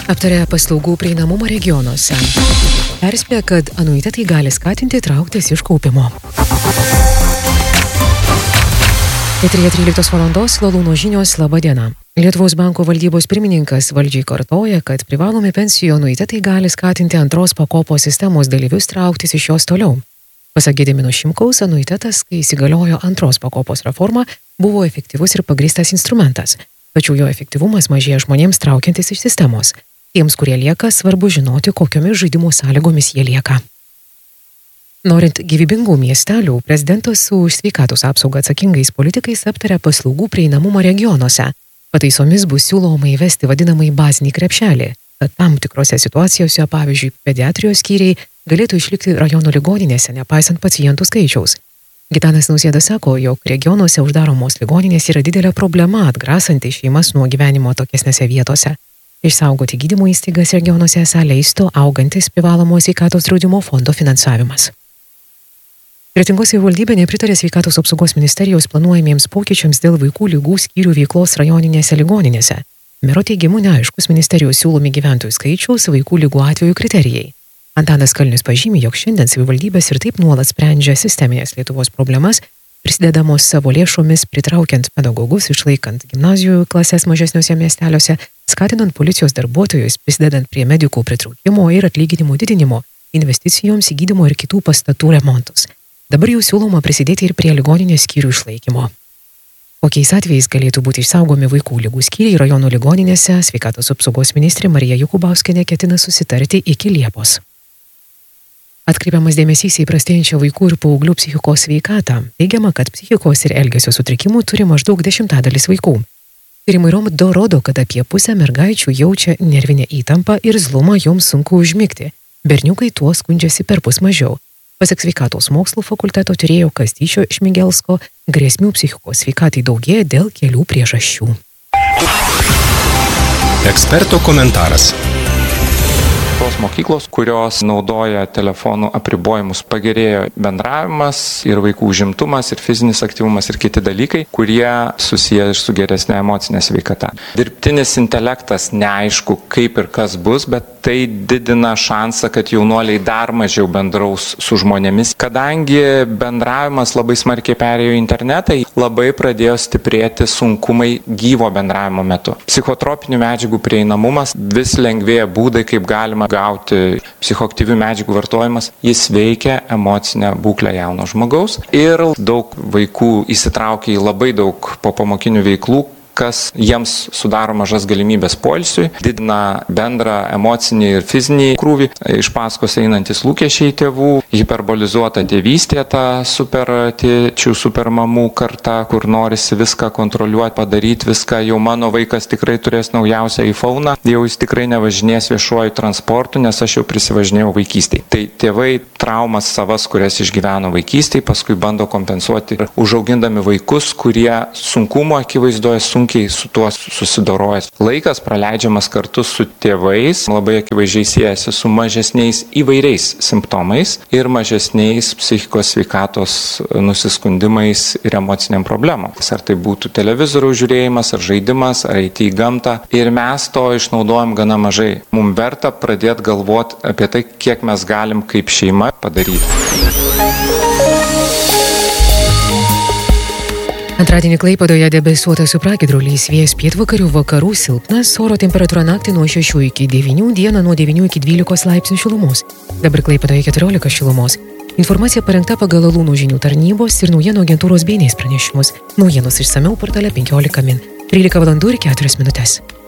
Aptarė paslaugų prieinamumą regionuose. Perspėja, kad anuitetai gali skatinti trauktis iš kaupimo. Eteryje 13 valandos Lalūno žinios, laba diena. Lietuvos banko valdybos pirmininkas valdžiai kartoja, kad privalomi pensijų anuitetai gali skatinti antros pakopos sistemos dalyvius trauktis iš jos toliau. Pasak Gedimino Šimkaus, anuitetas, kai įsigaliojo antros pakopos reforma, buvo efektyvus ir pagrįstas instrumentas, tačiau jo efektyvumas mažėja žmonėms traukiantis iš sistemos. Tiems, kurie lieka, svarbu žinoti, kokiomis žaidimo sąlygomis jie lieka. Norint gyvybingų miestelių, prezidentas su už sveikatos apsaugą atsakingais politikais aptarė paslaugų prieinamumą regionuose. Pataisomis bus siūloma įvesti vadinamąjį bazinį krepšelį, kad tam tikrose situacijose, pavyzdžiui, pediatrijos skyriai, galėtų išlikti rajono ligoninėse, nepaisant pacientų skaičiaus. Gitanas Nausėda sako, jog regionuose uždaromos ligoninės yra didelė problema, atgrasanti šeimas nuo gyvenimo atokesnėse vietose. Išsaugoti gydymo įstaigas regionuose esą leistų augantis privalomo sveikatos draudimo fondo finansavimas. Kretingos savivaldybė nepritarė sveikatos apsaugos ministerijos planuojamiems pokyčiams dėl vaikų ligų skyrių veiklos rajoninėse ligoninėse. Mero teigimu neaiškus ministerijos siūlomi gyventojų skaičiaus vaikų ligų atvejų kriterijai. Antanas Kalnius pažymi, jog šiandien savivaldybės ir taip nuolat sprendžia sisteminės Lietuvos problemas, prisidedamos savo lėšomis, pritraukiant pedagogus, išlaikant gimnazijų klases mažesniuose miesteliuose, skatinant policijos darbuotojus, prisidedant prie medikų pritraukimo ir atlyginimų didinimo, investicijoms į gydymo ir kitų pastatų remontus. Dabar jau siūloma prisidėti ir prie ligoninės skyrių išlaikymo. Kokiais atvejais galėtų būti išsaugomi vaikų ligų skyriai rajonų ligoninėse, sveikatos apsaugos ministrė Marija Jokubauskienė ketina susitarti iki Liepos. Atkreipiamas dėmesys į prastėjančią vaikų ir paauglių psichikos sveikatą. Teigiama, kad psichikos ir elgesio sutrikimų turi maždaug 10% vaikų. Tyrimai rodo, kad apie pusę mergaičių jaučia nervinę įtampą ir zlumą, joms sunku užmigti. Berniukai tuo skundžiasi perpus mažiau. Pasak sveikatos mokslų fakulteto tyrėjo Kastyčio Šmigelsko, grėsmių psichikos sveikatai daugėja dėl kelių priežasčių. Eksperto komentaras. Tos mokyklos, kurios naudoja telefonų apribojimus, pagerėjo bendravimas ir vaikų užimtumas, ir fizinis aktyvumas, ir kiti dalykai, kurie susiję su geresnė emocinė sveikata. Dirbtinis intelektas neaišku, kaip ir kas bus, bet tai didina šansą, kad jaunuoliai dar mažiau bendraus su žmonėmis. Kadangi bendravimas labai smarkiai perėjo į internetą, labai pradėjo stiprėti sunkumai gyvo bendravimo metu. Psichotropinių medžiagų prieinamumas, vis lengvėja būdai, kaip galima gauti psichoaktyvių medžiagų vartojimas, jis veikia emocinę būklę jauno žmogaus ir daug vaikų įsitraukia į labai daug popamokinių veiklų, kas jiems sudaro mažas galimybės poilsiui, didina bendrą emocinį ir fizinį krūvį, iš paskos einantis lūkesčiai tėvų, hiperbolizuota tėvystė, ta super tėčių, super mamų karta, kur norisi viską kontroliuoti, padaryti viską, jau mano vaikas tikrai turės naujausią iPhone'ą, jau jis tikrai nevažinės viešuoju transportu, nes aš jau prisivažinėjau vaikystėje. Tai tėvai traumas savas, kurias išgyveno vaikystėje, paskui bando kompensuoti, užaugindami vaikus, kurie sunkumo akivaizdoje sunkiai su tuo susidorojas. Laikas praleidžiamas kartu su tėvais labai akivaizdžiai siejasi su mažesniais įvairiais simptomais ir mažesniais psichikos sveikatos nusiskundimais ir emociniam problemom. Ar tai būtų televizoriaus žiūrėjimas, ar žaidimas, ar eiti į gamtą. Ir mes to išnaudojam gana mažai. Mums verta pradėti galvoti apie tai, kiek mes galim kaip šeima padaryti. Antradienį Klaipėdoje debesuota su pragiedruliais, vėjas pietvakarių vakarų silpnas, oro temperatūra naktį nuo 6 iki 9, dieną nuo 9 iki 12 laipsnių šilumos. Dabar Klaipėdoje 14 šilumos. Informacija parengta pagal Lalūno žinių tarnybos ir naujienų agentūros BNS pranešimus. Naujienos išsamiau portale 15 min. 13 valandų ir 4 minutės.